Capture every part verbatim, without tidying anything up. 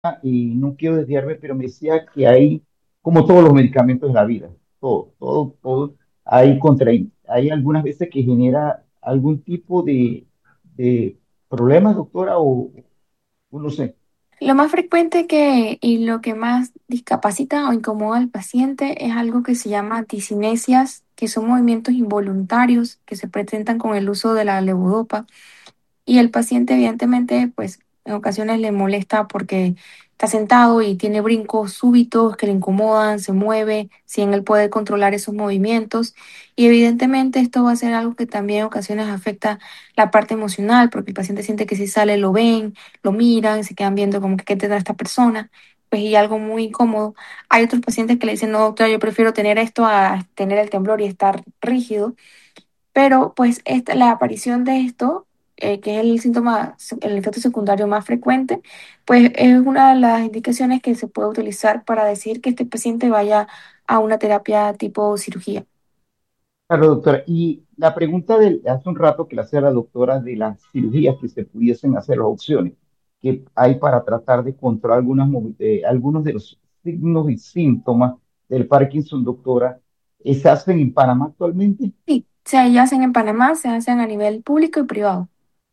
y no quiero desviarme, pero me decía que hay, como todos los medicamentos de la vida, todo, todo, todo, hay contra, hay algunas veces que genera algún tipo de, de problemas, doctora, o, o no sé. Lo más frecuente que y lo que más discapacita o incomoda al paciente es algo que se llama disinesias, que son movimientos involuntarios que se presentan con el uso de la levodopa. Y el paciente evidentemente, pues en ocasiones le molesta porque está sentado y tiene brincos súbitos que le incomodan, se mueve, sin él poder controlar esos movimientos. Y evidentemente esto va a ser algo que también en ocasiones afecta la parte emocional, porque el paciente siente que si sale lo ven, lo miran, se quedan viendo como que qué tendrá esta persona. Pues y algo muy incómodo. Hay otros pacientes que le dicen, no, doctora, yo prefiero tener esto a tener el temblor y estar rígido. Pero pues esta, la aparición de esto, eh, que es el síntoma, el efecto secundario más frecuente, pues es una de las indicaciones que se puede utilizar para decir que este paciente vaya a una terapia tipo cirugía. Claro, doctora. Y la pregunta de hace un rato que le hacía la doctora de las cirugías que se pudiesen hacer, las opciones que hay para tratar de controlar algunas, movi- eh, algunos de los signos y síntomas del Parkinson, doctora, eh, ¿se hacen en Panamá actualmente? Sí, se hacen en Panamá, se hacen a nivel público y privado.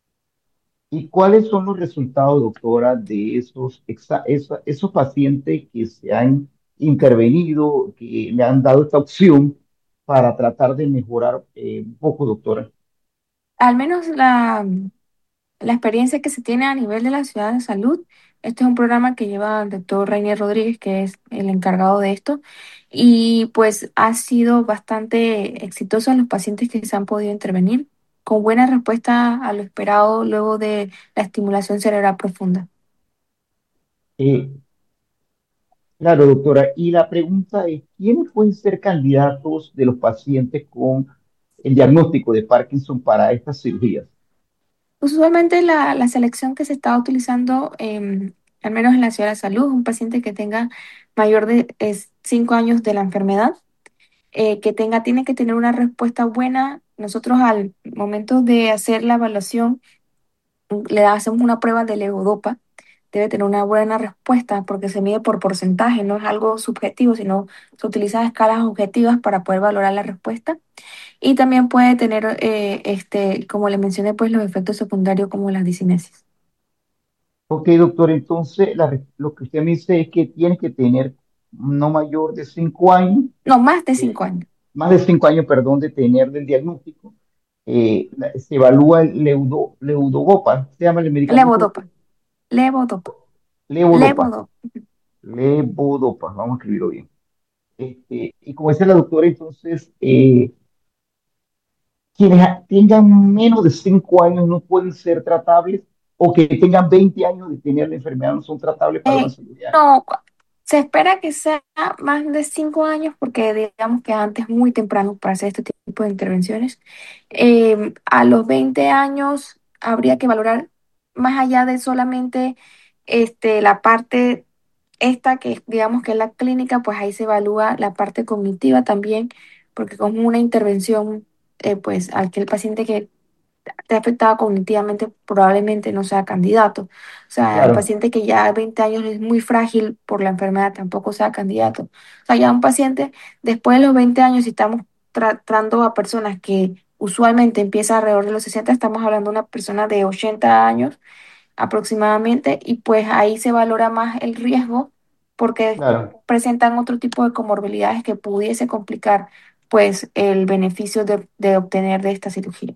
¿Y cuáles son los resultados, doctora, de esos, exa- esa- esos pacientes que se han intervenido, que le han dado esta opción para tratar de mejorar eh, un poco, doctora? Al menos la, la experiencia que se tiene a nivel de la ciudad de salud. Este es un programa que lleva el doctor Rainier Rodríguez, que es el encargado de esto, y pues ha sido bastante exitoso en los pacientes que se han podido intervenir, con buena respuesta a lo esperado luego de la estimulación cerebral profunda. Eh, claro, doctora. Y la pregunta es, ¿quiénes pueden ser candidatos de los pacientes con el diagnóstico de Parkinson para estas cirugías? Usualmente la, la selección que se está utilizando, em, al menos en la ciudad de salud, un paciente que tenga mayor de cinco años de la enfermedad, eh, que tenga, tiene que tener una respuesta buena. Nosotros al momento de hacer la evaluación le hacemos una prueba de levodopa. Debe tener una buena respuesta porque se mide por porcentaje, no es algo subjetivo, sino se utilizan escalas objetivas para poder valorar la respuesta. Y también puede tener, eh, este, como le mencioné, pues los efectos secundarios como las disinesis. Ok, doctor, entonces la re- lo que usted me dice es que tiene que tener no mayor de cinco años, No, más de eh, cinco años. más de cinco años, perdón, de tener del diagnóstico. Eh, la- se evalúa el leudo, leudogopa, se llama el medicamento, Levodopa, doctor. levodopa, Levodopa, levodopa. levodopa, vamos a escribirlo bien. Este, y como dice la doctora, entonces, eh, quienes a- tengan menos de cinco años no pueden ser tratables o que tengan veinte años de tener la enfermedad no son tratables para una Eh, cirugía. no, cu- Se espera que sea más de cinco años porque digamos que antes es muy temprano para hacer este tipo de intervenciones. Eh, a los veinte años habría que valorar más allá de solamente este, la parte esta que digamos que es la clínica, pues ahí se evalúa la parte cognitiva también, porque como una intervención, eh, pues al que el paciente que esté afectado cognitivamente probablemente no sea candidato. O sea, el Claro, paciente que ya a veinte años es muy frágil por la enfermedad tampoco sea candidato. O sea, ya un paciente después de los veinte años, si estamos tratando a personas que usualmente empieza alrededor de los sesenta, estamos hablando de una persona de ochenta años aproximadamente, y pues ahí se valora más el riesgo porque claro. presentan otro tipo de comorbilidades que pudiese complicar pues el beneficio de, de obtener de esta cirugía.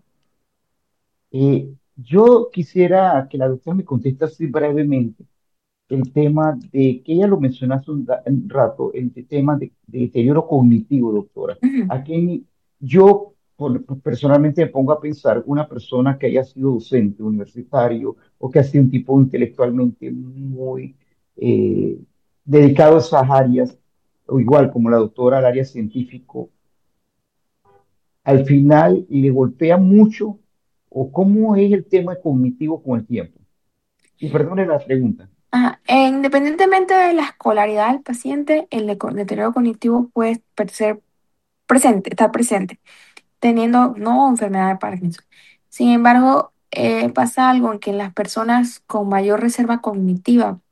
Eh, yo quisiera que la doctora me conteste así brevemente el tema de que ella lo mencionó hace un, ra- un rato, el de- tema de, de deterioro cognitivo, doctora. Ujú. Aquí yo por- personalmente me pongo a pensar una persona que haya sido docente universitario o que ha sido un tipo intelectualmente muy eh, dedicado a esas áreas, o igual como la doctora al área científico, al final le golpea mucho o cómo es el tema cognitivo con el tiempo. Y perdone la pregunta. Ajá. E independientemente de la escolaridad del paciente, el deco- deterioro cognitivo puede per- ser presente, estar presente, teniendo no enfermedad de Parkinson. Sin embargo, eh, pasa algo en que las personas con mayor reserva cognitiva